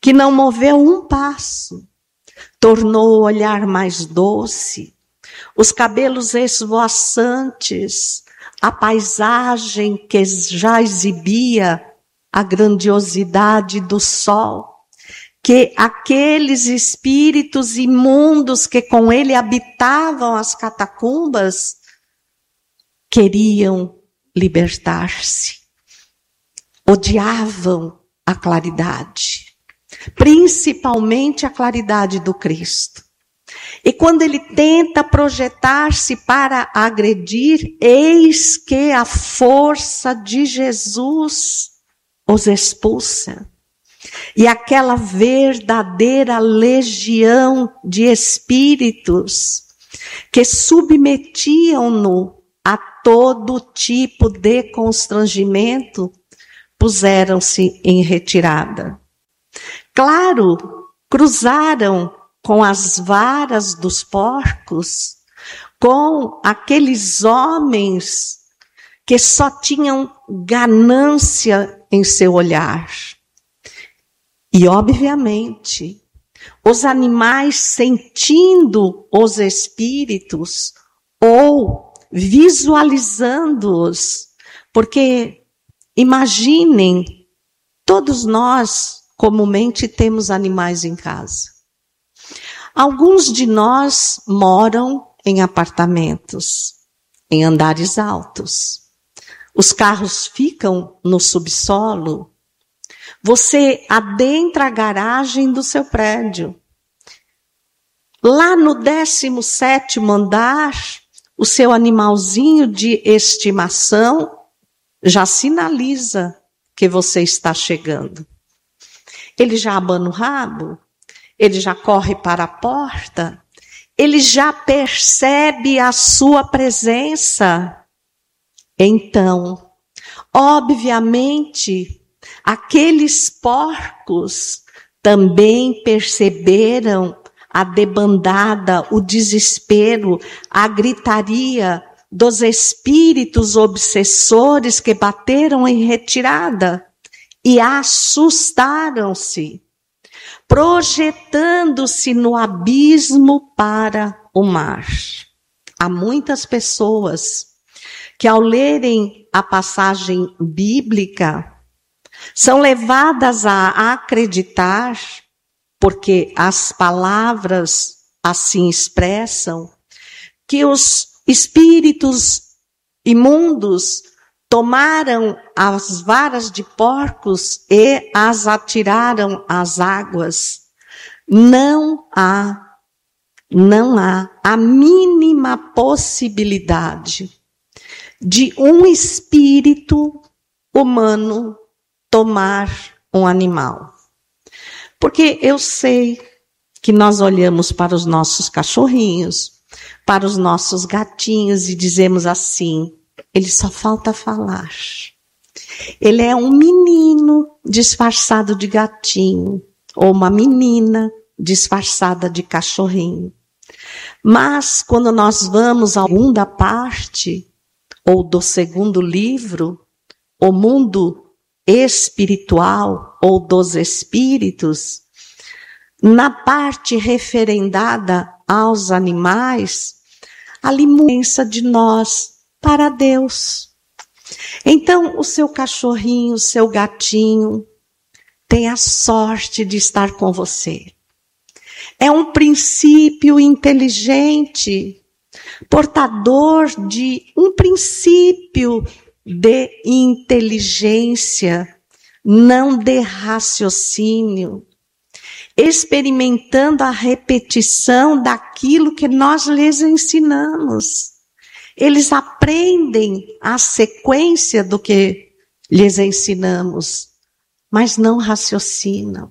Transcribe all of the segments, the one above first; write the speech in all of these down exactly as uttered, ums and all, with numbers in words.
que não moveu um passo, tornou o olhar mais doce, os cabelos esvoaçantes, a paisagem que já exibia a grandiosidade do sol, que aqueles espíritos imundos que com ele habitavam as catacumbas queriam libertar-se, odiavam a claridade, principalmente a claridade do Cristo. E quando ele tenta projetar-se para agredir, eis que a força de Jesus os expulsa. E aquela verdadeira legião de espíritos que submetiam-no a todo tipo de constrangimento, puseram-se em retirada. Claro, cruzaram com as varas dos porcos, com aqueles homens que só tinham ganância em seu olhar. E, obviamente, os animais, sentindo os espíritos ou visualizando-os, porque imaginem, todos nós comumente temos animais em casa. Alguns de nós moram em apartamentos, em andares altos. Os carros ficam no subsolo. Você adentra a garagem do seu prédio. Lá no décimo sétimo andar, o seu animalzinho de estimação já sinaliza que você está chegando. Ele já abana o rabo, ele já corre para a porta, ele já percebe a sua presença. Então, obviamente, aqueles porcos também perceberam a debandada, o desespero, a gritaria dos espíritos obsessores que bateram em retirada e assustaram-se, projetando-se no abismo para o mar. Há muitas pessoas que, ao lerem a passagem bíblica, são levadas a acreditar, porque as palavras assim expressam, que os espíritos imundos tomaram as varas de porcos e as atiraram às águas. Não há, não há a mínima possibilidade de um espírito humano tomar um animal. Porque eu sei que nós olhamos para os nossos cachorrinhos, para os nossos gatinhos e dizemos assim, ele só falta falar. Ele é um menino disfarçado de gatinho, ou uma menina disfarçada de cachorrinho. Mas quando nós vamos à segunda parte, ou do segundo livro, o mundo espiritual ou dos espíritos, na parte referendada aos animais, a limuência de nós para Deus. Então, o seu cachorrinho, o seu gatinho, tem a sorte de estar com você. É um princípio inteligente, portador de um princípio de inteligência, não de raciocínio, experimentando a repetição daquilo que nós lhes ensinamos. Eles aprendem a sequência do que lhes ensinamos, mas não raciocinam.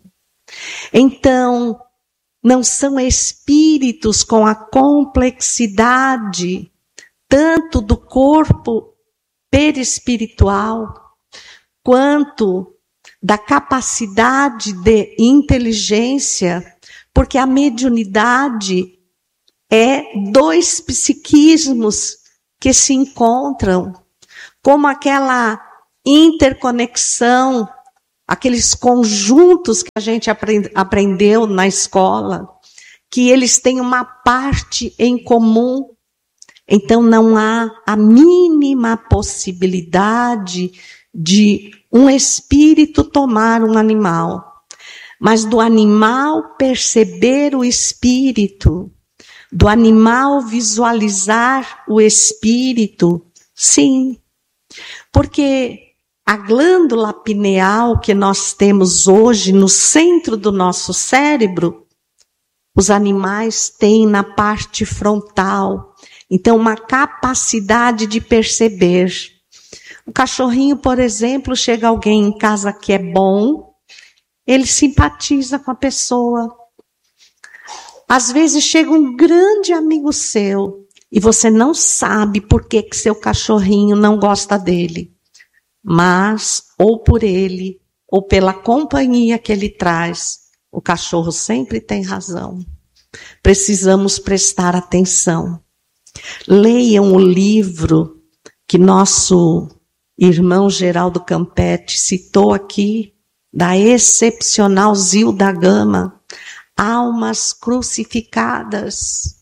Então, não são espíritos com a complexidade tanto do corpo perispiritual, quanto da capacidade de inteligência, porque a mediunidade é dois psiquismos que se encontram, como aquela interconexão, aqueles conjuntos que a gente aprend- aprendeu na escola, que eles têm uma parte em comum. Então não há a mínima possibilidade de um espírito tomar um animal, mas do animal perceber o espírito, do animal visualizar o espírito, sim. Porque a glândula pineal que nós temos hoje no centro do nosso cérebro, os animais têm na parte frontal. Então, uma capacidade de perceber. O cachorrinho, por exemplo, chega alguém em casa que é bom, ele simpatiza com a pessoa. Às vezes chega um grande amigo seu e você não sabe por que que seu cachorrinho não gosta dele. Mas, ou por ele, ou pela companhia que ele traz, o cachorro sempre tem razão. Precisamos prestar atenção. Leiam o livro que nosso irmão Geraldo Campetti citou aqui, da excepcional Zilda Gama, Almas Crucificadas.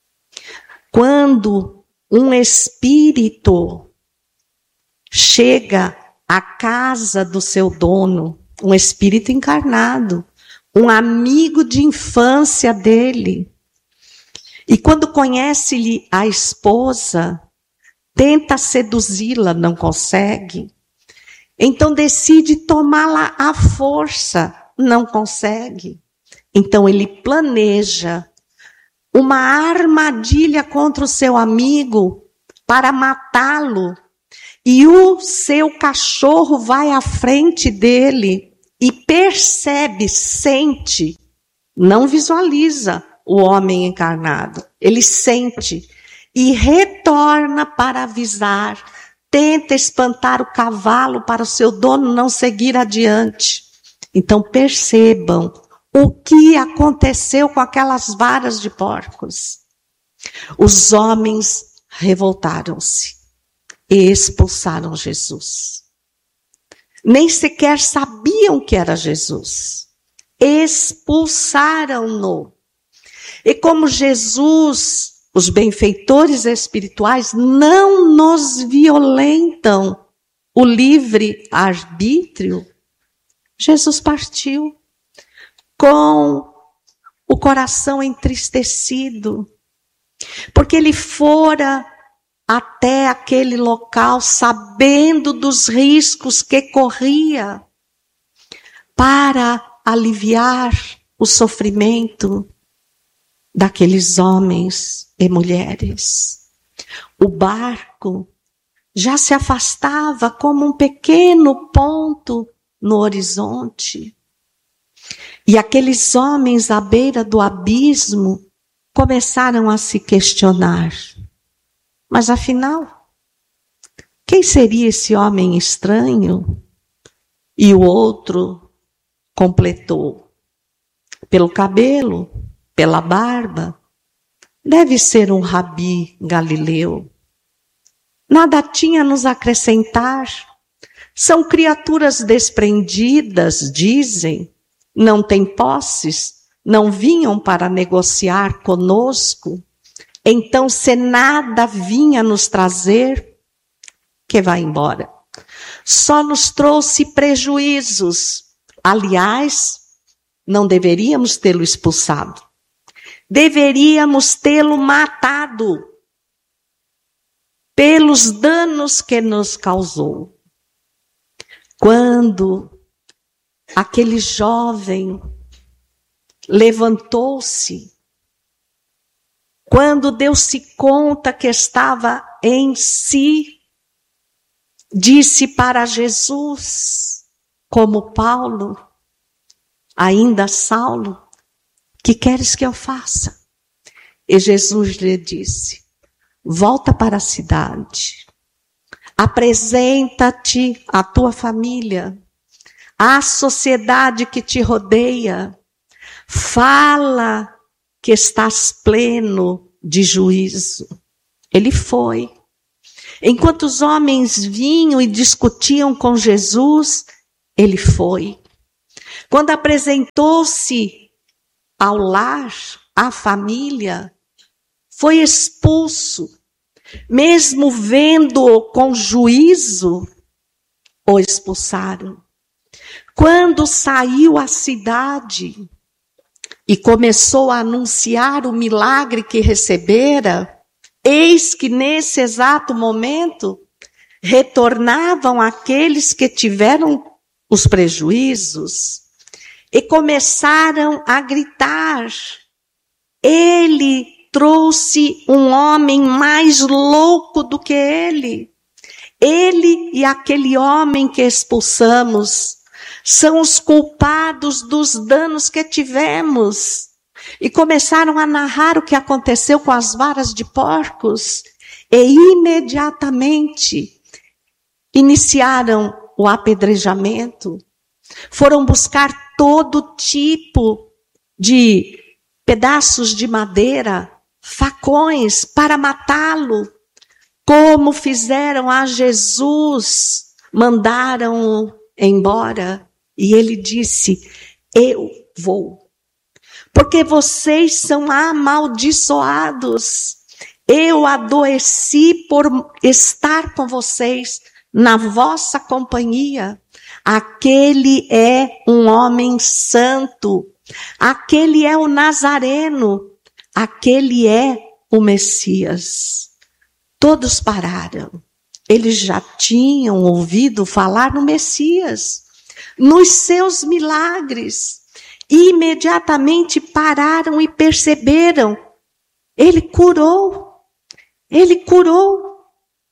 Quando um espírito chega à casa do seu dono, um espírito encarnado, um amigo de infância dele, e quando conhece-lhe a esposa, tenta seduzi-la, não consegue, então decide tomá-la à força, não consegue. Então ele planeja uma armadilha contra o seu amigo para matá-lo. E o seu cachorro vai à frente dele e percebe, sente, não visualiza o homem encarnado. Ele sente e retorna para avisar, tenta espantar o cavalo para o seu dono não seguir adiante. Então percebam o que aconteceu com aquelas varas de porcos. Os homens revoltaram-se e expulsaram Jesus. Nem sequer sabiam que era Jesus. Expulsaram-no. E como Jesus, os benfeitores espirituais, não nos violentam o livre arbítrio, Jesus partiu com o coração entristecido, porque ele fora até aquele local sabendo dos riscos que corria para aliviar o sofrimento daqueles homens e mulheres. O barco já se afastava como um pequeno ponto no horizonte. E aqueles homens à beira do abismo começaram a se questionar. Mas afinal, quem seria esse homem estranho? E o outro completou. Pelo cabelo, pela barba, deve ser um rabi galileu. Nada tinha a nos acrescentar. São criaturas desprendidas, dizem, não têm posses, não vinham para negociar conosco. Então, se nada vinha nos trazer, que vá embora. Só nos trouxe prejuízos. Aliás, não deveríamos tê-lo expulsado. Deveríamos tê-lo matado pelos danos que nos causou. Quando aquele jovem levantou-se, quando deu-se conta que estava em si, disse para Jesus, como Paulo, ainda Saulo, que queres que eu faça? E Jesus lhe disse, volta para a cidade, apresenta-te à tua família, à sociedade que te rodeia, fala que estás pleno de juízo. Ele foi. Enquanto os homens vinham e discutiam com Jesus, ele foi. Quando apresentou-se ao lar, à família, foi expulso. Mesmo vendo-o com juízo, o expulsaram. Quando saiu à cidade e começou a anunciar o milagre que recebera, eis que nesse exato momento retornavam aqueles que tiveram os prejuízos e começaram a gritar: ele trouxe um homem mais louco do que ele. Ele e aquele homem que expulsamos são os culpados dos danos que tivemos. E começaram a narrar o que aconteceu com as varas de porcos. E imediatamente iniciaram o apedrejamento. Foram buscar todo tipo de pedaços de madeira, facões para matá-lo. Como fizeram a Jesus, mandaram-o embora. E ele disse: eu vou. Porque vocês são amaldiçoados. Eu adoeci por estar com vocês na vossa companhia. Aquele é um homem santo. Aquele é o Nazareno. Aquele é o Messias. Todos pararam. Eles já tinham ouvido falar no Messias, nos seus milagres. Imediatamente pararam e perceberam. Ele curou. Ele curou.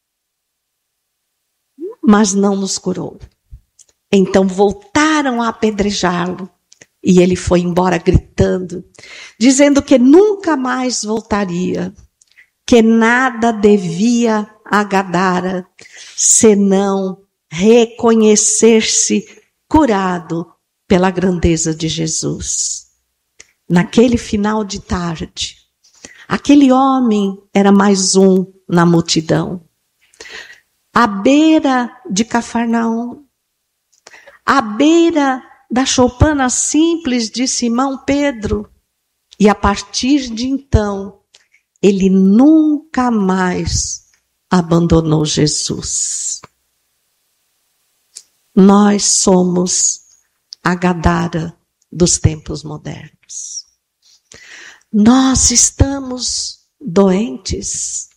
Mas não nos curou. Então voltaram a apedrejá-lo. E ele foi embora gritando, dizendo que nunca mais voltaria, que nada devia a Gadara, senão reconhecer-se curado pela grandeza de Jesus. Naquele final de tarde, aquele homem era mais um na multidão. À beira de Cafarnaum, à beira da choupana simples de Simão Pedro. E a partir de então, ele nunca mais abandonou Jesus. Nós somos a Gadara dos tempos modernos. Nós estamos doentes.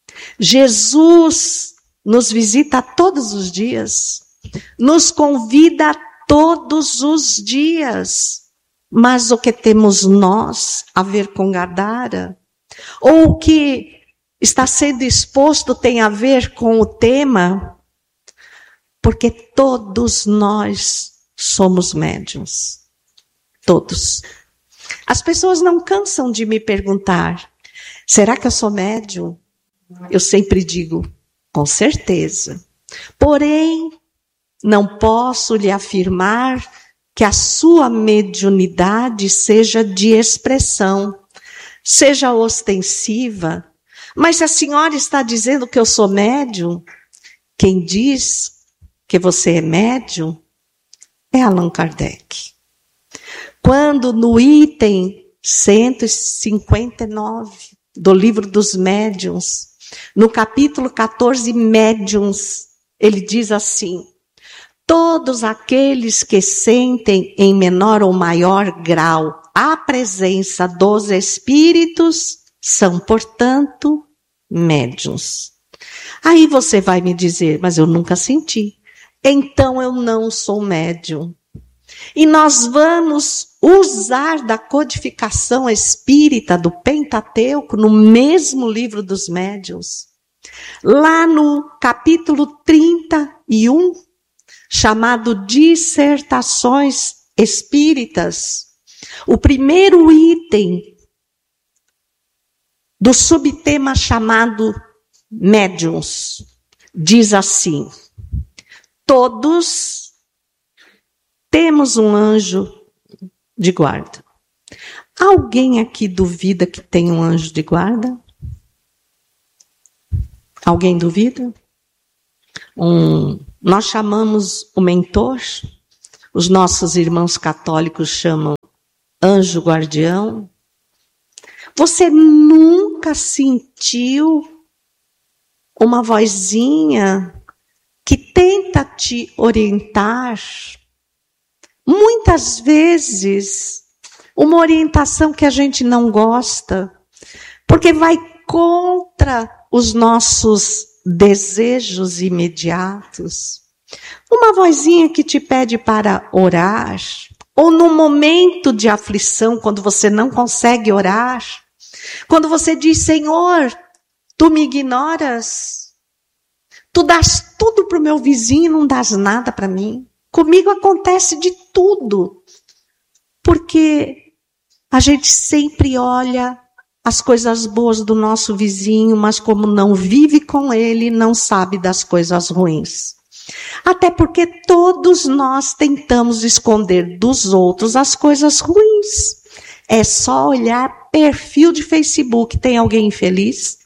Jesus nos visita todos os dias, nos convida todos os dias. Mas o que temos nós a ver com Gadara? Ou o que está sendo exposto tem a ver com o tema? Porque todos nós somos médiuns. Todos. As pessoas não cansam de me perguntar: será que eu sou médium? Eu sempre digo: com certeza. Porém, não posso lhe afirmar que a sua mediunidade seja de expressão, seja ostensiva. Mas se a senhora está dizendo que eu sou médium, quem diz que você é médium é Allan Kardec. Quando no item cento e cinquenta e nove do Livro dos Médiuns, no capítulo quatorze, Médiuns, ele diz assim: todos aqueles que sentem em menor ou maior grau a presença dos espíritos são, portanto, médiuns. Aí você vai me dizer: mas eu nunca senti. Então eu não sou médium. E nós vamos usar da codificação espírita do Pentateuco no mesmo Livro dos Médiuns. Lá no capítulo trinta e um, chamado Dissertações Espíritas, o primeiro item do subtema chamado Médiuns diz assim: todos temos um anjo de guarda. Alguém aqui duvida que tem um anjo de guarda? Alguém duvida? Um, nós chamamos o mentor, os nossos irmãos católicos chamam anjo guardião? Você nunca sentiu uma vozinha que tenta te orientar? Muitas vezes, uma orientação que a gente não gosta, porque vai contra os nossos desejos imediatos. Uma vozinha que te pede para orar, ou num momento de aflição, quando você não consegue orar, quando você diz, Senhor, tu me ignoras, tu dás tudo para o meu vizinho e não dás nada para mim. Comigo acontece de tudo, porque a gente sempre olha as coisas boas do nosso vizinho, mas como não vive com ele, não sabe das coisas ruins. Até porque todos nós tentamos esconder dos outros as coisas ruins. É só olhar perfil de Facebook. Tem alguém infeliz?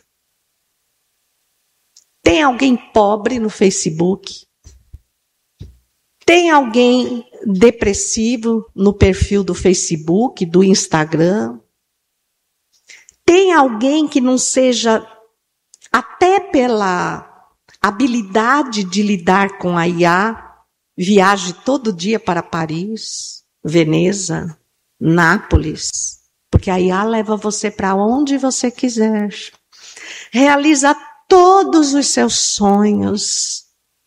Tem alguém pobre no Facebook? Tem alguém depressivo no perfil do Facebook, do Instagram? Tem alguém que não seja, até pela habilidade de lidar com a I A, viaje todo dia para Paris, Veneza, Nápoles, porque a I A leva você para onde você quiser. Realiza todos os seus sonhos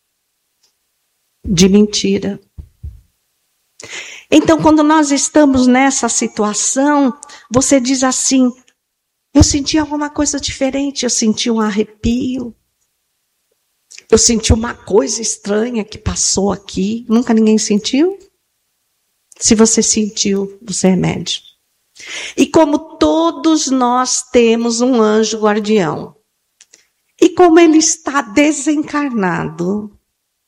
de mentira. Então, quando nós estamos nessa situação, você diz assim, eu senti alguma coisa diferente, eu senti um arrepio, eu senti uma coisa estranha que passou aqui. Nunca ninguém sentiu? Se você sentiu, você é médium. E como todos nós temos um anjo guardião, e como ele está desencarnado,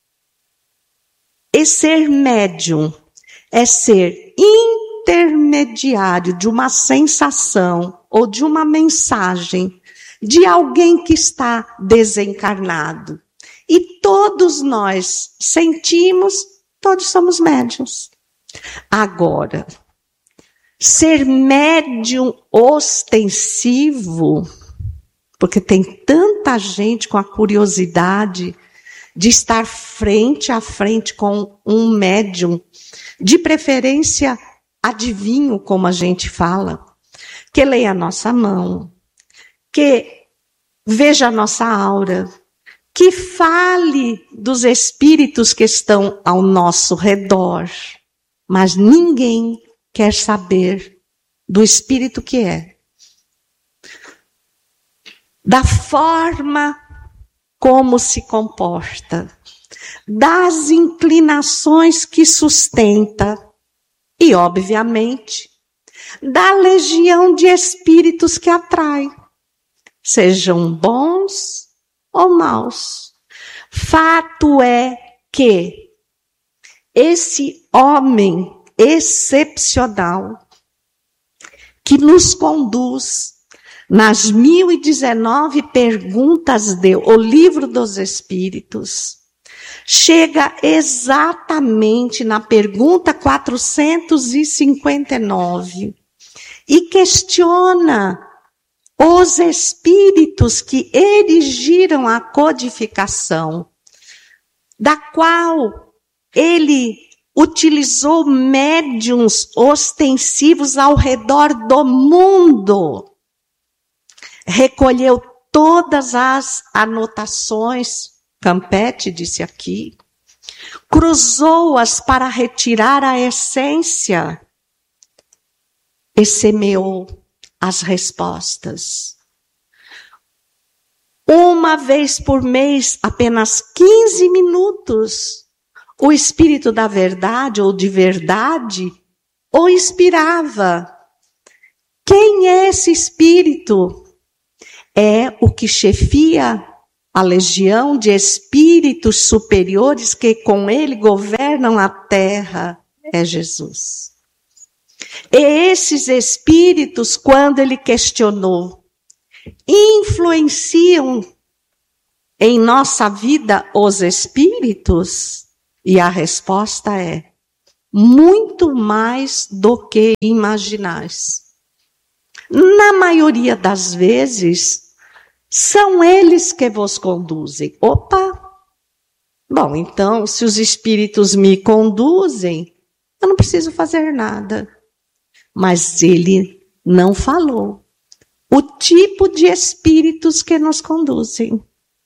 e ser médium é ser intermediário de uma sensação ou de uma mensagem de alguém que está desencarnado. E todos nós sentimos, todos somos médiuns. Agora, ser médium ostensivo, porque tem tanta gente com a curiosidade de estar frente a frente com um médium, de preferência adivinho, como a gente fala, que leia a nossa mão, que veja a nossa aura, que fale dos espíritos que estão ao nosso redor, mas ninguém quer saber do espírito que é. Da forma como se comporta, das inclinações que sustenta e, obviamente, da legião de espíritos que atrai, sejam bons ou maus. Fato é que esse homem excepcional que nos conduz nas mil e dezenove perguntas de O Livro dos Espíritos, chega exatamente na pergunta quatrocentos e cinquenta e nove e questiona os espíritos que erigiram a codificação, da qual ele utilizou médiuns ostensivos ao redor do mundo. Recolheu todas as anotações, Campetti disse aqui, cruzou-as para retirar a essência e semeou as respostas. Uma vez por mês, apenas quinze minutos, o Espírito da Verdade ou de verdade o inspirava. Quem é esse Espírito? É o que chefia a legião de espíritos superiores que com ele governam a terra, é Jesus. E esses espíritos, quando ele questionou, influenciam em nossa vida os espíritos? E a resposta é, muito mais do que imaginais. Na maioria das vezes, são eles que vos conduzem. Opa! Bom, então, se os espíritos me conduzem, eu não preciso fazer nada. Mas ele não falou o tipo de espíritos que nos conduzem.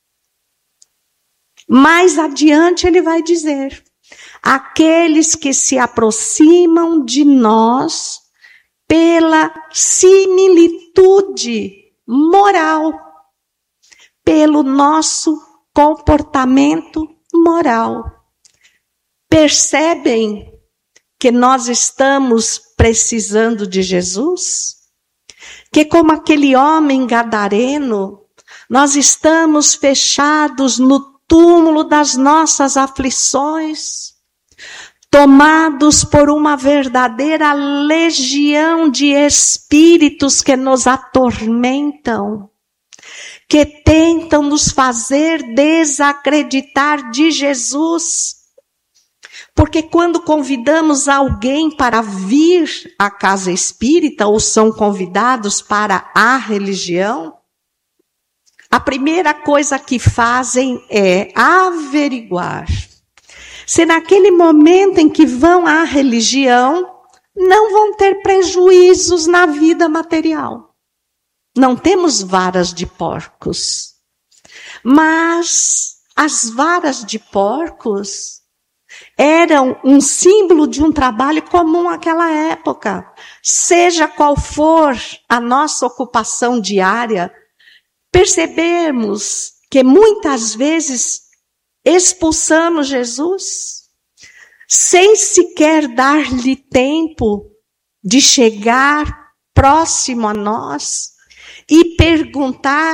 Mais adiante ele vai dizer: aqueles que se aproximam de nós pela similitude moral, pelo nosso comportamento moral. Percebem que nós estamos precisando de Jesus? Que como aquele homem gadareno, nós estamos fechados no túmulo das nossas aflições, tomados por uma verdadeira legião de espíritos que nos atormentam, que tentam nos fazer desacreditar de Jesus. Porque quando convidamos alguém para vir à casa espírita, ou são convidados para a religião, a primeira coisa que fazem é averiguar se naquele momento em que vão à religião, não vão ter prejuízos na vida material. Não temos varas de porcos. Mas as varas de porcos eram um símbolo de um trabalho comum àquela época. Seja qual for a nossa ocupação diária, percebemos que muitas vezes expulsamos Jesus sem sequer dar-lhe tempo de chegar próximo a nós e perguntar: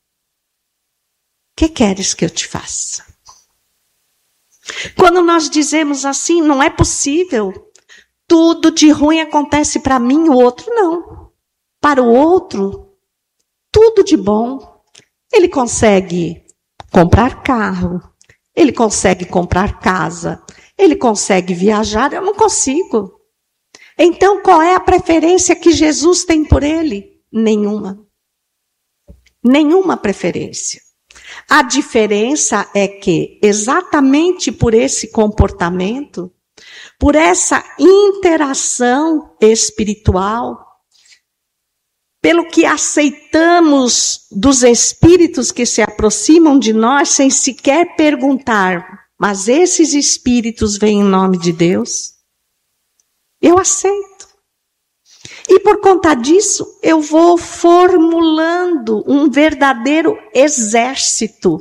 que queres que eu te faça? Quando nós dizemos assim, não é possível, tudo de ruim acontece para mim, o outro não. Para o outro, tudo de bom. Ele consegue comprar carro, ele consegue comprar casa, ele consegue viajar, eu não consigo. Então, qual é a preferência que Jesus tem por ele? Nenhuma. Nenhuma preferência. A diferença é que, exatamente por esse comportamento, por essa interação espiritual, pelo que aceitamos dos espíritos que se aproximam de nós sem sequer perguntar, mas esses espíritos vêm em nome de Deus? Eu aceito. E por conta disso, eu vou formulando um verdadeiro exército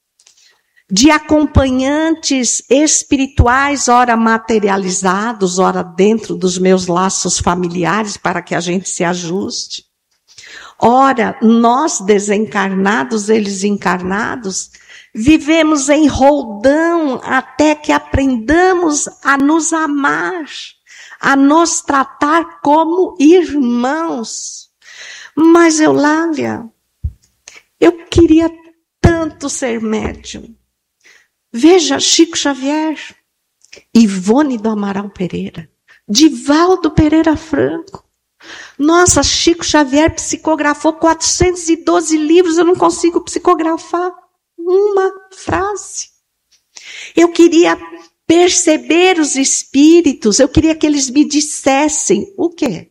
de acompanhantes espirituais, ora materializados, ora dentro dos meus laços familiares, para que a gente se ajuste. Ora, nós desencarnados, eles encarnados, vivemos em roldão até que aprendamos a nos amar, a nos tratar como irmãos. Mas, Eulália, eu queria tanto ser médium. Veja, Chico Xavier, Ivone do Amaral Pereira, Divaldo Pereira Franco. Nossa, Chico Xavier psicografou quatrocentos e doze livros, eu não consigo psicografar uma frase. Eu queria perceber os espíritos, eu queria que eles me dissessem o quê?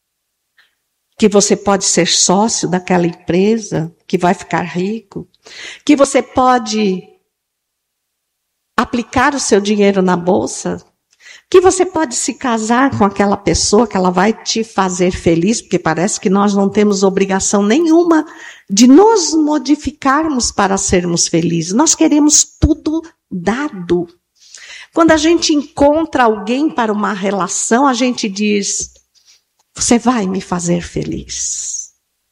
Que você pode ser sócio daquela empresa, que vai ficar rico, que você pode aplicar o seu dinheiro na bolsa, que você pode se casar com aquela pessoa que ela vai te fazer feliz, porque parece que nós não temos obrigação nenhuma de nos modificarmos para sermos felizes. Nós queremos tudo dado. Quando a gente encontra alguém para uma relação, a gente diz: você vai me fazer feliz.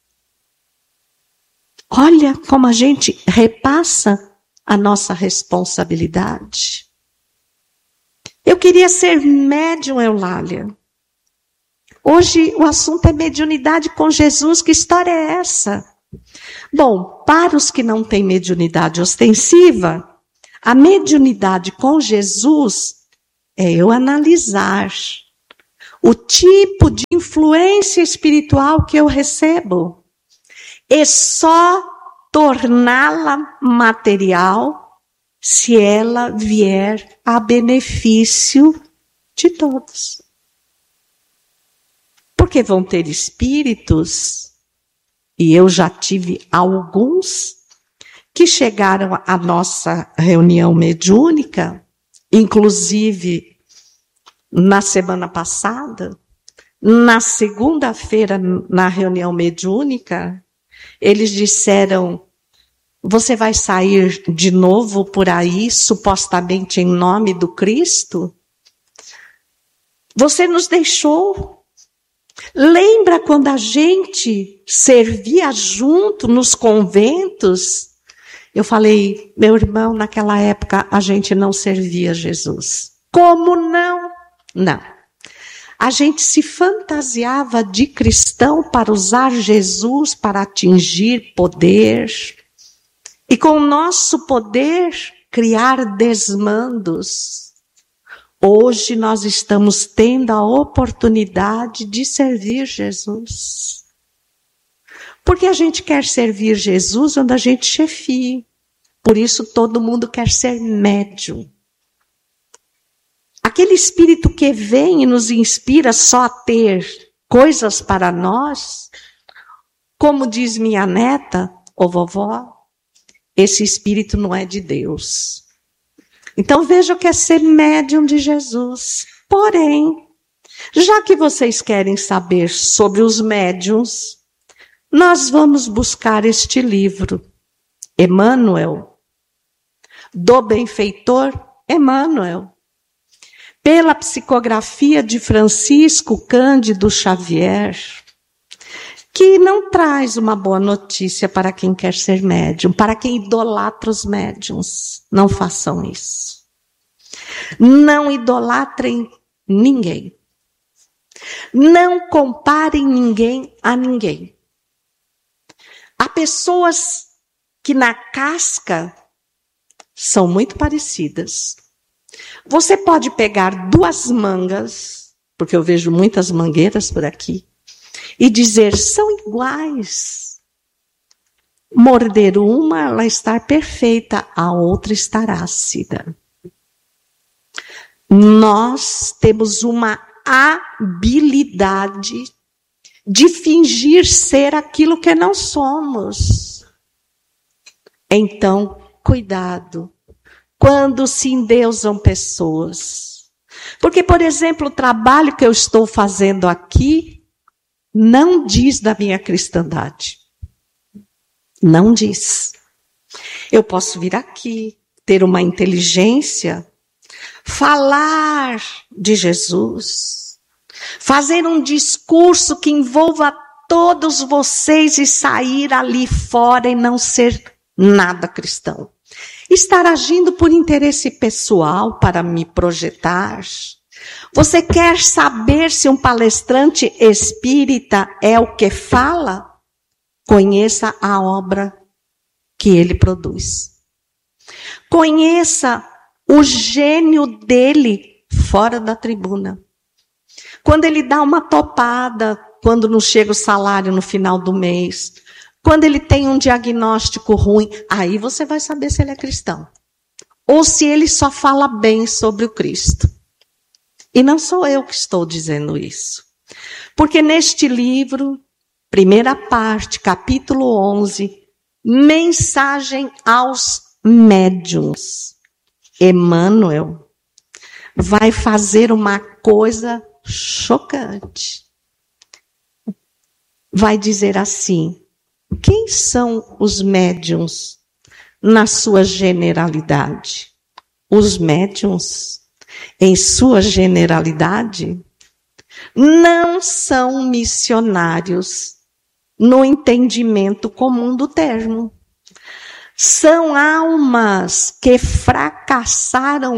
Olha como a gente repassa a nossa responsabilidade. Eu queria ser médium, Eulália. Hoje o assunto é mediunidade com Jesus. Que história é essa? Bom, para os que não têm mediunidade ostensiva, a mediunidade com Jesus é eu analisar o tipo de influência espiritual que eu recebo e só torná-la material se ela vier a benefício de todos. Porque vão ter espíritos, e eu já tive alguns, que chegaram à nossa reunião mediúnica, inclusive na semana passada, na segunda-feira, na reunião mediúnica, eles disseram: você vai sair de novo por aí, supostamente em nome do Cristo? Você nos deixou. Lembra quando a gente servia junto nos conventos? Eu falei: meu irmão, naquela época a gente não servia Jesus. Como não? Não. A gente se fantasiava de cristão para usar Jesus para atingir poder. E com o nosso poder, criar desmandos. Hoje nós estamos tendo a oportunidade de servir Jesus. Porque a gente quer servir Jesus onde a gente chefia. Por isso todo mundo quer ser médium. Aquele espírito que vem e nos inspira só a ter coisas para nós, como diz minha neta, ô vovó, esse espírito não é de Deus. Então veja o que é ser médium de Jesus. Porém, já que vocês querem saber sobre os médiuns, nós vamos buscar este livro, Emmanuel, do benfeitor Emmanuel, pela psicografia de Francisco Cândido Xavier, que não traz uma boa notícia para quem quer ser médium, para quem idolatra os médiums. Não façam isso. Não idolatrem ninguém. Não comparem ninguém a ninguém. Há pessoas que na casca são muito parecidas. Você pode pegar duas mangas, porque eu vejo muitas mangueiras por aqui, e dizer: são iguais. Morder uma, ela está perfeita, a outra estará ácida. Nós temos uma habilidade de fingir ser aquilo que não somos. Então, cuidado quando se endeusam pessoas. Porque, por exemplo, o trabalho que eu estou fazendo aqui não diz da minha cristandade. Não diz. Eu posso vir aqui, ter uma inteligência, falar de Jesus, fazer um discurso que envolva todos vocês e sair ali fora e não ser nada cristão. Estar agindo por interesse pessoal para me projetar. Você quer saber se um palestrante espírita é o que fala? Conheça a obra que ele produz. Conheça o gênio dele fora da tribuna. Quando ele dá uma topada, quando não chega o salário no final do mês, quando ele tem um diagnóstico ruim, aí você vai saber se ele é cristão. Ou se ele só fala bem sobre o Cristo. E não sou eu que estou dizendo isso. Porque neste livro, primeira parte, capítulo onze, mensagem aos médiuns, Emmanuel vai fazer uma coisa chocante. Vai dizer assim: quem são os médiuns na sua generalidade? Os médiuns, em sua generalidade, não são missionários no entendimento comum do termo. São almas que fracassaram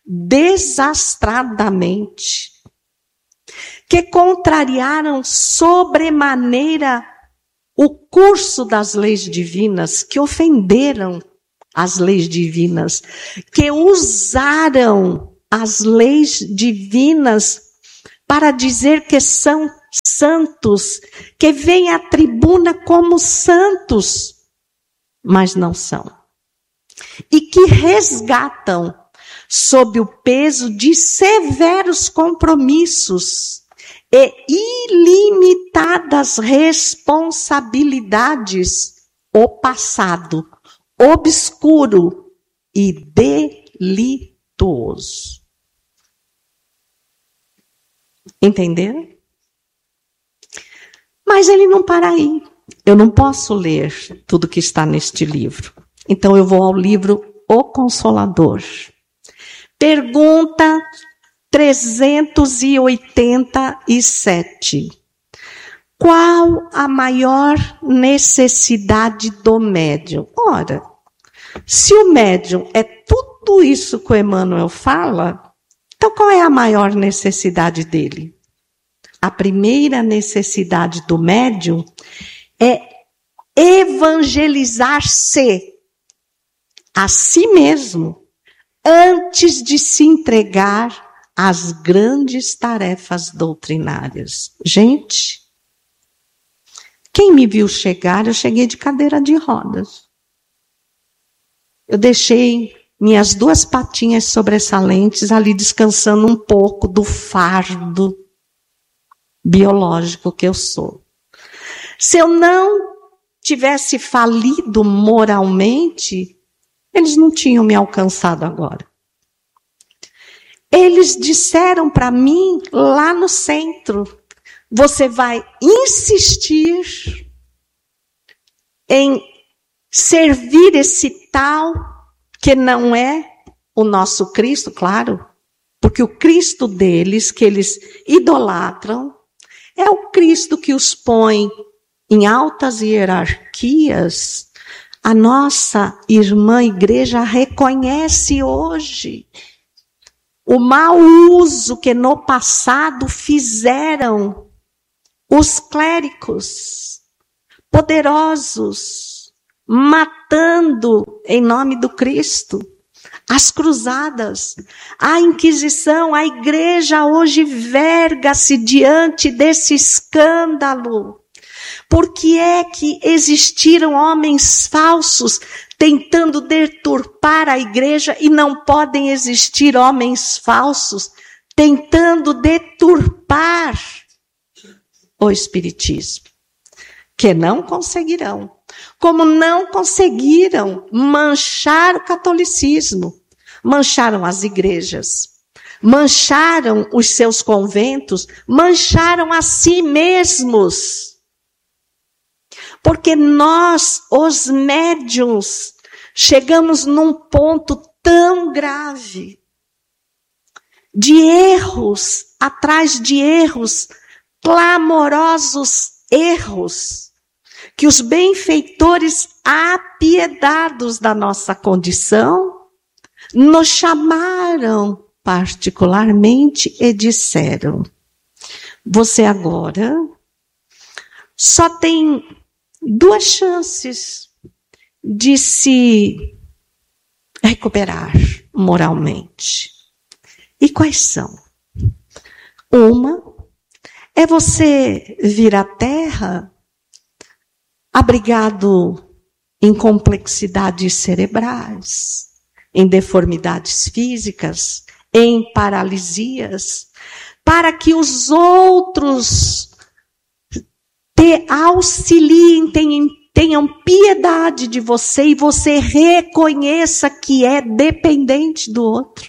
desastradamente, que contrariaram sobremaneira o curso das leis divinas, que ofenderam as leis divinas, que usaram as leis divinas para dizer que são santos, que vêm à tribuna como santos, mas não são. E que resgatam sob o peso de severos compromissos e ilimitadas responsabilidades o passado obscuro e delituoso. Entenderam? Mas ele não para aí. Eu não posso ler tudo que está neste livro. Então eu vou ao livro O Consolador. Pergunta trezentos e oitenta e sete. Qual a maior necessidade do médium? Ora, se o médium é tudo isso que o Emmanuel fala, então qual é a maior necessidade dele? A primeira necessidade do médium é evangelizar-se a si mesmo antes de se entregar às grandes tarefas doutrinárias. Gente, quem me viu chegar, eu cheguei de cadeira de rodas. Eu deixei minhas duas patinhas sobressalentes ali descansando um pouco do fardo biológico que eu sou. Se eu não tivesse falido moralmente, eles não tinham me alcançado agora. Eles disseram para mim lá no centro: você vai insistir em servir esse tal que não é o nosso Cristo, claro, porque o Cristo deles, que eles idolatram, é o Cristo que os põe em altas hierarquias. A nossa irmã igreja reconhece hoje o mau uso que no passado fizeram os clérigos poderosos, matando em nome do Cristo. As cruzadas, a Inquisição, a igreja hoje verga-se diante desse escândalo. Por que é que existiram homens falsos tentando deturpar a igreja e não podem existir homens falsos tentando deturpar o Espiritismo? Que não conseguirão. Como não conseguiram manchar o catolicismo, mancharam as igrejas, mancharam os seus conventos, mancharam a si mesmos. Porque nós, os médiuns, chegamos num ponto tão grave de erros, atrás de erros, clamorosos erros, que os benfeitores apiedados da nossa condição nos chamaram particularmente e disseram: você agora só tem duas chances de se recuperar moralmente. E quais são? Uma é você vir à Terra abrigado em complexidades cerebrais, em deformidades físicas, em paralisias, para que os outros te auxiliem, tenham, tenham piedade de você e você reconheça que é dependente do outro.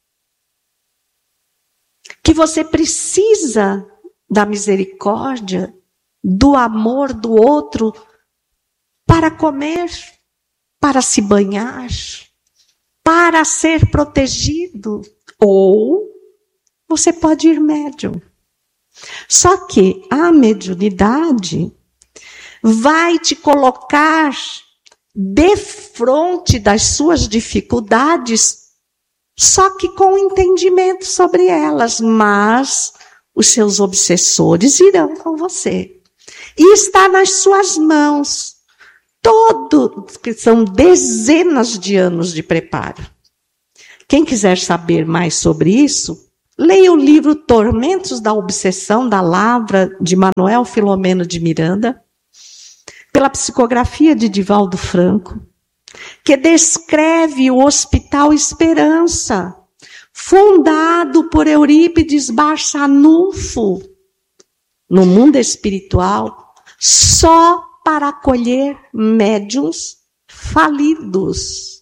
Que você precisa da misericórdia, do amor do outro, para comer, para se banhar, para ser protegido. Ou você pode ir médium. Só que a mediunidade vai te colocar defronte das suas dificuldades, só que com entendimento sobre elas, mas os seus obsessores irão com você. E está nas suas mãos. Todo, que são dezenas de anos de preparo. Quem quiser saber mais sobre isso, leia o livro Tormentos da Obsessão da Lavra, de Manuel Filomeno de Miranda, pela psicografia de Divaldo Franco, que descreve o Hospital Esperança, fundado por Eurípides Barçanufo, no mundo espiritual, só para acolher médiuns falidos.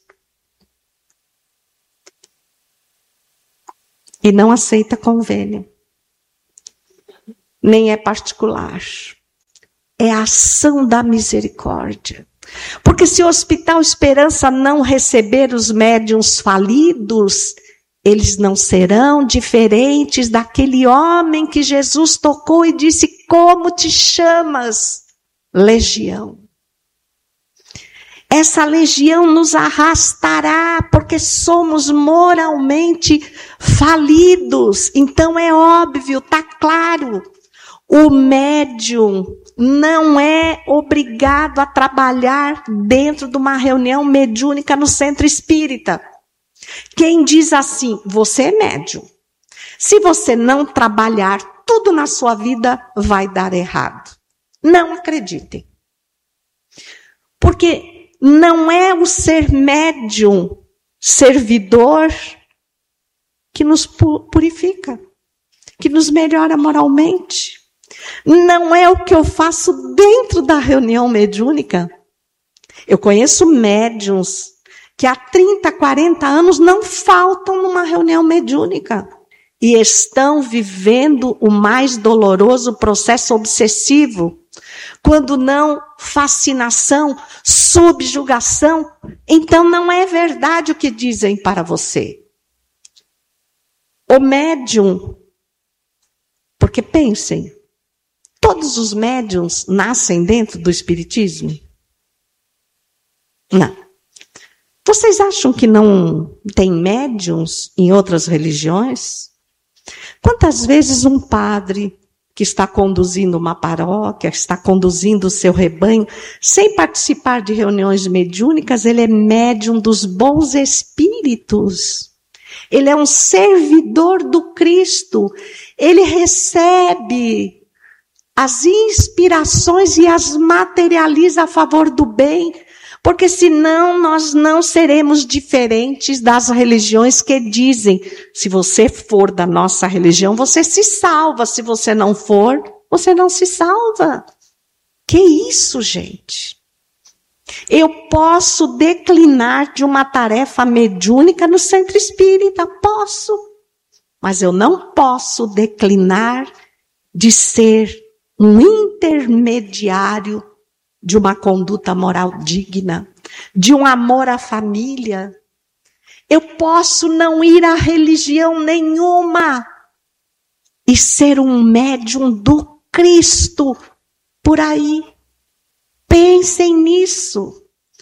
E não aceita convênio. Nem é particular. É a ação da misericórdia. Porque se o Hospital Esperança não receber os médiuns falidos, eles não serão diferentes daquele homem que Jesus tocou e disse: como te chamas? Legião. Essa legião nos arrastará, porque somos moralmente falidos. Então é óbvio, está claro. O médium não é obrigado a trabalhar dentro de uma reunião mediúnica no centro espírita. Quem diz assim, você é médium. Se você não trabalhar, tudo na sua vida vai dar errado. Não acreditem. Porque não é o ser médium, servidor, que nos purifica, que nos melhora moralmente. Não é o que eu faço dentro da reunião mediúnica. Eu conheço médiuns que há trinta, quarenta anos não faltam numa reunião mediúnica e estão vivendo o mais doloroso processo obsessivo, quando não fascinação, subjugação. Então não é verdade o que dizem para você. O médium, porque pensem, todos os médiuns nascem dentro do espiritismo? Não. Vocês acham que não tem médiuns em outras religiões? Quantas vezes um padre que está conduzindo uma paróquia, está conduzindo o seu rebanho, sem participar de reuniões mediúnicas, ele é médium dos bons espíritos. Ele é um servidor do Cristo. Ele recebe as inspirações e as materializa a favor do bem, porque senão nós não seremos diferentes das religiões que dizem, se você for da nossa religião, você se salva, se você não for, você não se salva. Que isso, gente? Eu posso declinar de uma tarefa mediúnica no centro espírita, posso, mas eu não posso declinar de ser um intermediário de uma conduta moral digna, de um amor à família. Eu posso não ir a religião nenhuma e ser um médium do Cristo por aí. Pensem nisso.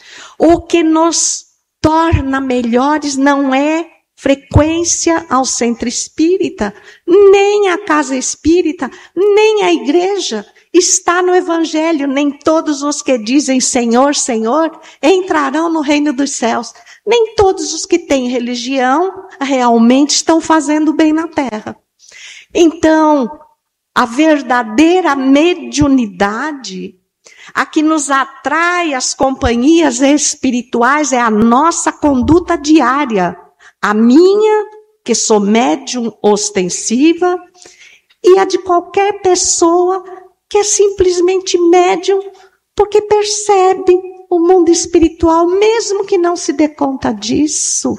O que nos torna melhores não é frequência ao centro espírita, nem a casa espírita, nem a igreja. Está no Evangelho, nem todos os que dizem Senhor, Senhor, entrarão no reino dos céus. Nem todos os que têm religião realmente estão fazendo bem na terra. Então, a verdadeira mediunidade, a que nos atrai às companhias espirituais, é a nossa conduta diária. A minha, que sou médium ostensiva, e a de qualquer pessoa que é simplesmente médium, porque percebe o mundo espiritual, mesmo que não se dê conta disso.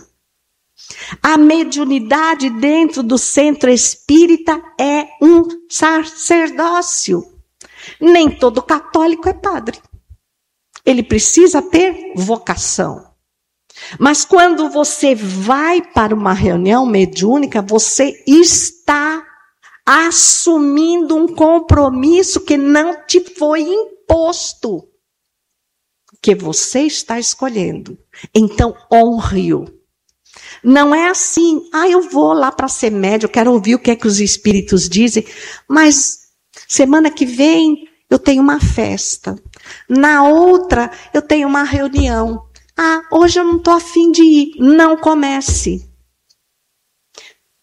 A mediunidade dentro do centro espírita é um sacerdócio. Nem todo católico é padre. Ele precisa ter vocação. Mas quando você vai para uma reunião mediúnica, você está assumindo um compromisso que não te foi imposto, que você está escolhendo. Então, honre-o. Não é assim, ah, eu vou lá para ser médium, eu quero ouvir o que é que os espíritos dizem, mas semana que vem eu tenho uma festa, na outra eu tenho uma reunião. Ah, hoje eu não estou afim de ir. Não comece.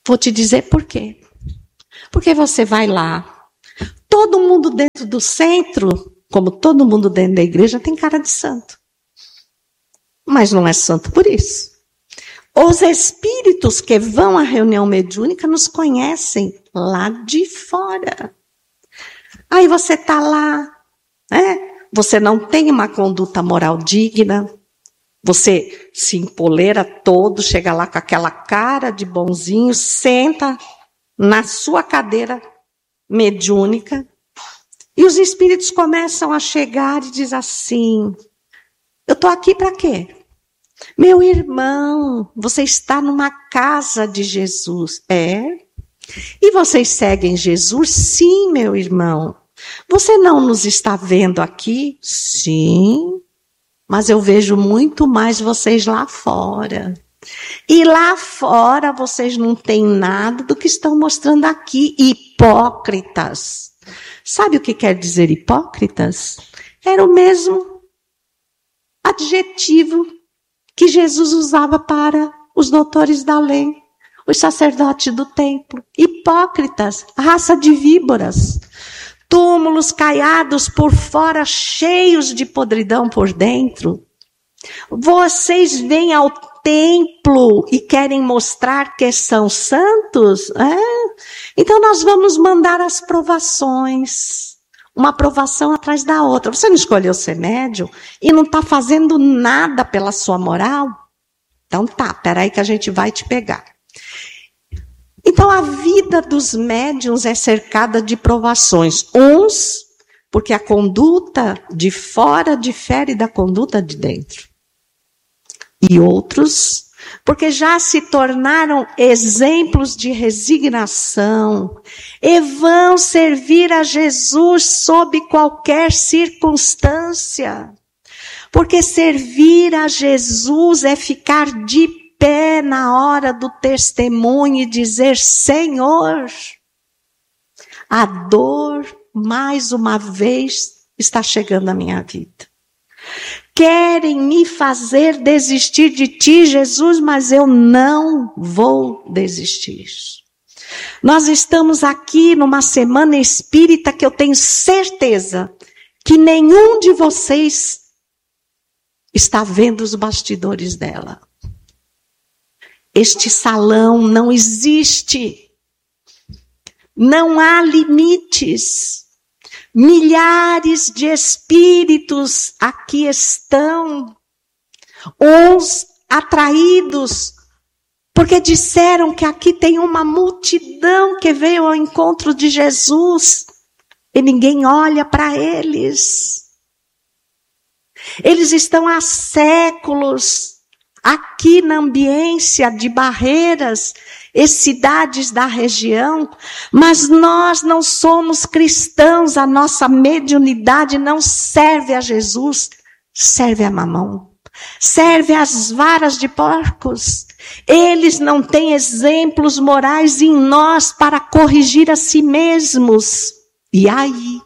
Vou te dizer por quê. Porque você vai lá, todo mundo dentro do centro, como todo mundo dentro da igreja, tem cara de santo. Mas não é santo por isso. Os espíritos que vão à reunião mediúnica nos conhecem lá de fora. Aí você está lá, né? Você não tem uma conduta moral digna, você se empoleira todo, chega lá com aquela cara de bonzinho, senta na sua cadeira mediúnica, e os espíritos começam a chegar e diz assim, eu estou aqui para quê? Meu irmão, você está numa casa de Jesus. É? E vocês seguem Jesus? Sim, meu irmão. Você não nos está vendo aqui? Sim. Mas eu vejo muito mais vocês lá fora. E lá fora vocês não têm nada do que estão mostrando aqui. Hipócritas. Sabe o que quer dizer hipócritas? Era o mesmo adjetivo que Jesus usava para os doutores da lei, os sacerdotes do templo. Hipócritas, raça de víboras, túmulos caiados por fora, cheios de podridão por dentro. Vocês vêm ao templo e querem mostrar que são santos? É? Então nós vamos mandar as provações. Uma provação atrás da outra. Você não escolheu ser médium e não está fazendo nada pela sua moral? Então tá, peraí que a gente vai te pegar. Então a vida dos médiuns é cercada de provações. Uns, porque a conduta de fora difere da conduta de dentro. E outros, porque já se tornaram exemplos de resignação e vão servir a Jesus sob qualquer circunstância. Porque servir a Jesus é ficar de pé na hora do testemunho e dizer, Senhor, a dor mais uma vez está chegando à minha vida. Querem me fazer desistir de ti, Jesus, mas eu não vou desistir. Nós estamos aqui numa semana espírita que eu tenho certeza que nenhum de vocês está vendo os bastidores dela. Este salão não existe. Não há limites. Milhares de espíritos aqui estão, uns atraídos, porque disseram que aqui tem uma multidão que veio ao encontro de Jesus, e ninguém olha para eles. Eles estão há séculos aqui na ambiência de Barreiras e cidades da região, mas nós não somos cristãos, a nossa mediunidade não serve a Jesus, serve a Mamão, serve às varas de porcos. Eles não têm exemplos morais em nós para corrigir a si mesmos. E aí,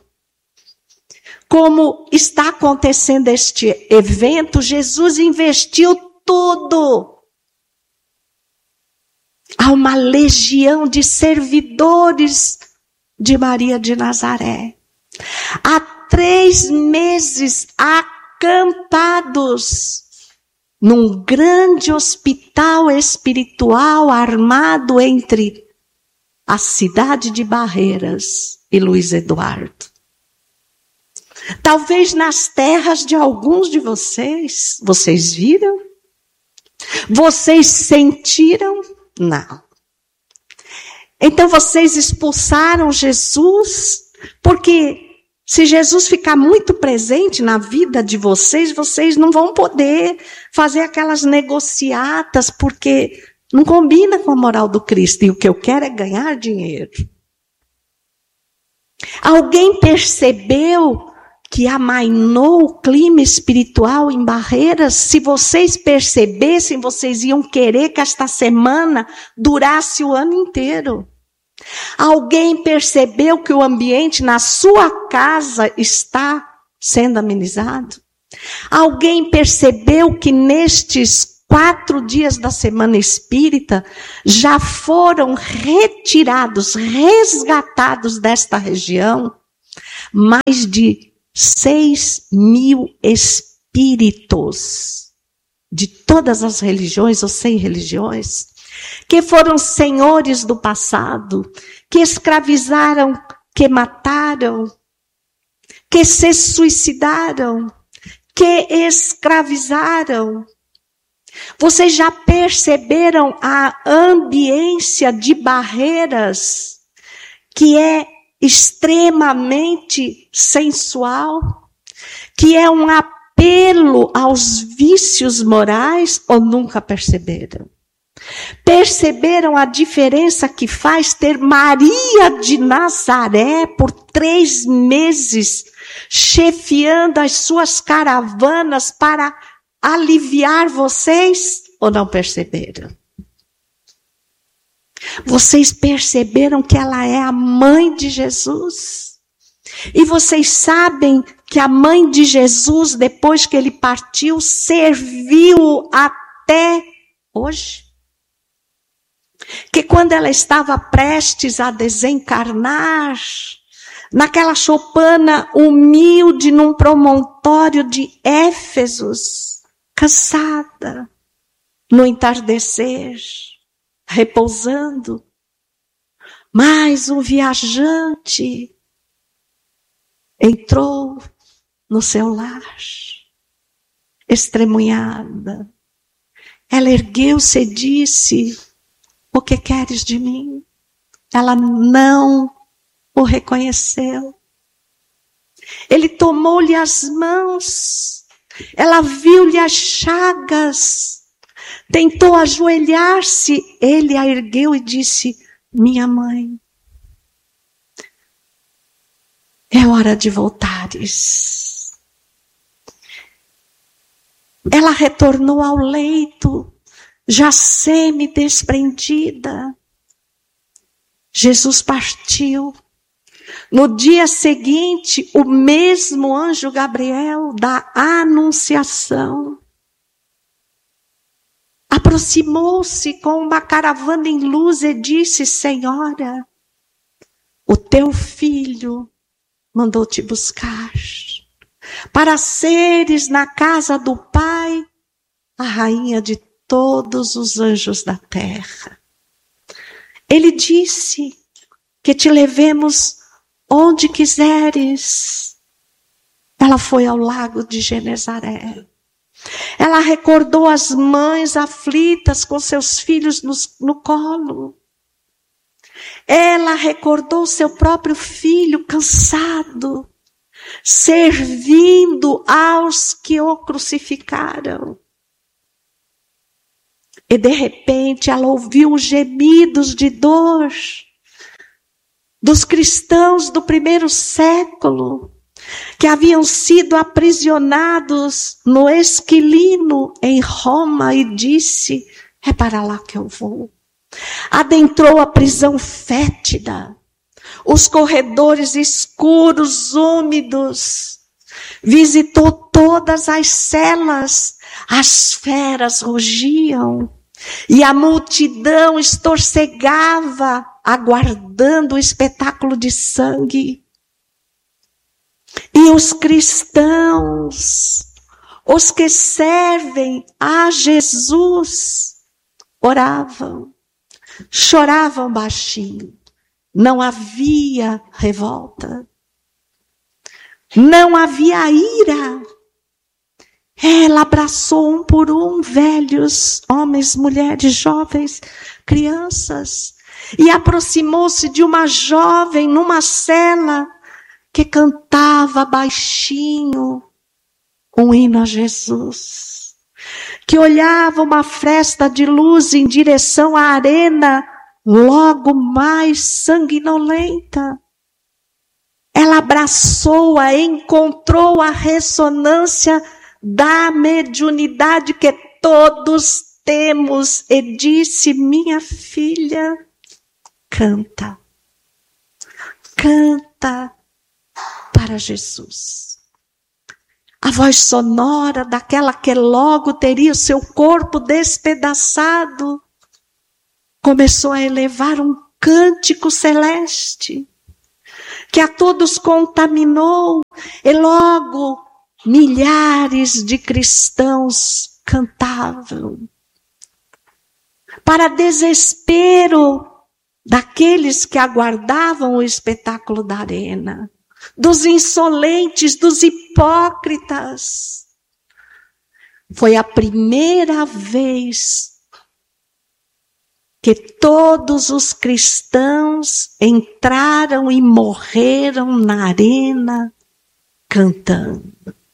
como está acontecendo este evento, Jesus investiu tudo. Há uma legião de servidores de Maria de Nazaré. Há três meses acampados num grande hospital espiritual armado entre a cidade de Barreiras e Luiz Eduardo. Talvez nas terras de alguns de vocês, vocês viram? Vocês sentiram? Não. Então vocês expulsaram Jesus, porque se Jesus ficar muito presente na vida de vocês, vocês não vão poder fazer aquelas negociatas, porque não combina com a moral do Cristo, e o que eu quero é ganhar dinheiro. Alguém percebeu que amainou o clima espiritual em Barreiras? Se vocês percebessem, vocês iam querer que esta semana durasse o ano inteiro. Alguém percebeu que o ambiente na sua casa está sendo amenizado? Alguém percebeu que nestes quatro dias da Semana Espírita, já foram retirados, resgatados desta região, mais de seis mil espíritos de todas as religiões ou sem religiões, que foram senhores do passado, que escravizaram, que mataram, que se suicidaram, que escravizaram. Vocês já perceberam a ambiência de barreiras que é extremamente sensual, que é um apelo aos vícios morais, ou nunca perceberam? Perceberam a diferença que faz ter Maria de Nazaré por três meses chefiando as suas caravanas para aliviar vocês, ou não perceberam? Vocês perceberam que ela é a mãe de Jesus? E vocês sabem que a mãe de Jesus, depois que ele partiu, serviu até hoje? Que quando ela estava prestes a desencarnar, naquela choupana humilde num promontório de Éfesos, cansada, no entardecer, repousando, mas um viajante entrou no seu lar, estremunhada. Ela ergueu-se e disse: o que queres de mim? Ela não o reconheceu. Ele tomou-lhe as mãos, ela viu-lhe as chagas, tentou ajoelhar-se, ele a ergueu e disse: minha mãe, é hora de voltares. Ela retornou ao leito, já semi-desprendida. Jesus partiu. No dia seguinte, o mesmo anjo Gabriel da Anunciação aproximou-se com uma caravana em luz e disse: Senhora, o teu filho mandou te buscar para seres na casa do Pai a rainha de todos os anjos da terra. Ele disse que te levemos onde quiseres. Ela foi ao lago de Genezaré. Ela recordou as mães aflitas com seus filhos no, no colo. Ela recordou seu próprio filho cansado, servindo aos que o crucificaram. E de repente ela ouviu os gemidos de dor dos cristãos do primeiro século, que haviam sido aprisionados no Esquilino, em Roma, e disse: é para lá que eu vou. Adentrou a prisão fétida, os corredores escuros, úmidos, visitou todas as celas, as feras rugiam, e a multidão estorcegava, aguardando o espetáculo de sangue. E os cristãos, os que servem a Jesus, oravam, choravam baixinho. Não havia revolta, não havia ira. Ela abraçou um por um velhos, homens, mulheres, jovens, crianças, e aproximou-se de uma jovem numa cela que cantava baixinho um hino a Jesus, que olhava uma fresta de luz em direção à arena, logo mais sanguinolenta. Ela abraçou-a, encontrou a ressonância da mediunidade que todos temos e disse: minha filha, canta, canta para Jesus. a voz sonora daquela que logo teria o seu corpo despedaçado, começou a elevar um cântico celeste, que a todos contaminou, e logo milhares de cristãos cantavam. Para desespero daqueles que aguardavam o espetáculo da arena, dos insolentes, dos hipócritas. Foi a primeira vez que todos os cristãos entraram e morreram na arena cantando.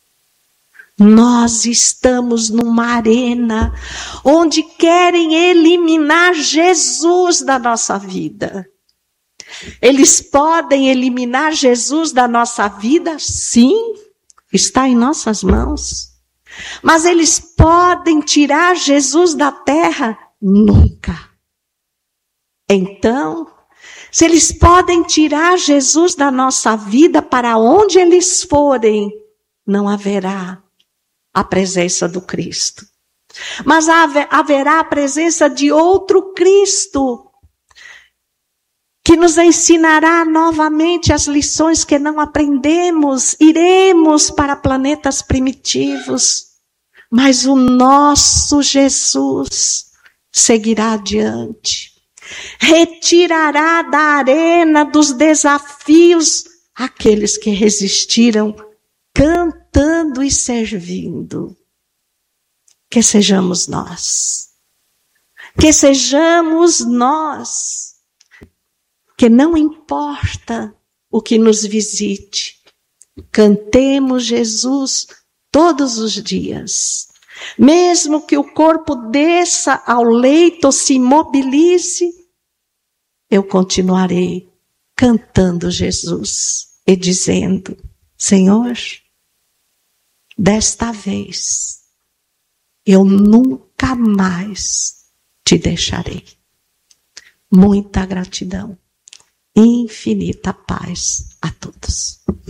Nós estamos numa arena onde querem eliminar Jesus da nossa vida. Eles podem eliminar Jesus da nossa vida? Sim, está em nossas mãos. Mas eles podem tirar Jesus da terra? Nunca. Então, se eles podem tirar Jesus da nossa vida, para onde eles forem, não haverá a presença do Cristo. Mas haverá a presença de outro Cristo, que nos ensinará novamente as lições que não aprendemos. Iremos para planetas primitivos, mas o nosso Jesus seguirá adiante. Retirará da arena dos desafios aqueles que resistiram, cantando e servindo. Que sejamos nós. Que sejamos nós. Que não importa o que nos visite, cantemos Jesus todos os dias. Mesmo que o corpo desça ao leito ou se imobilize, eu continuarei cantando Jesus e dizendo: Senhor, desta vez eu nunca mais te deixarei. Muita gratidão, infinita paz a todos.